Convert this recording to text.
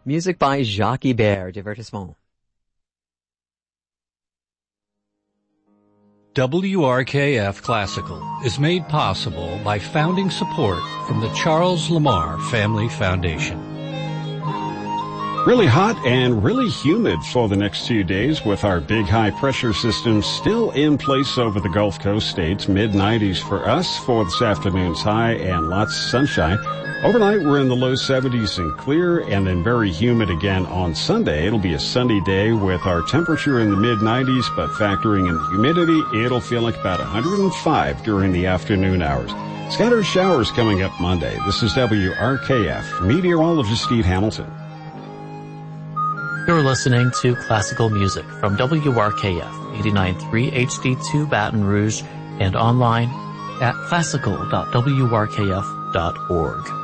Music by Jacques Ibert, Divertissement. WRKF Classical is made possible by founding support from the Charles Lamar Family Foundation. Really hot and really humid for the next 2 days with our big high pressure system still in place over the Gulf Coast states. Mid-90s for us for this afternoon's high and lots of sunshine. Overnight we're in the low 70s and clear, and then very humid again on Sunday. It'll be a sunny day with our temperature in the mid-90s, but factoring in the humidity, it'll feel like about 105 during the afternoon hours. Scattered showers coming up Monday. This is WRKF, meteorologist Steve Hamilton. You're listening to classical music from WRKF 89.3 HD2 Baton Rouge and online at classical.wrkf.org.